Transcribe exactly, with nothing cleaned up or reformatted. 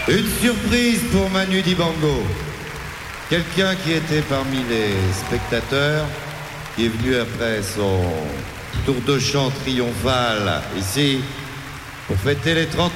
Une surprise pour Manu Dibango. Quelqu'un qui était parmi les spectateurs, qui est venu après son tour de chant triomphal ici pour fêter les trente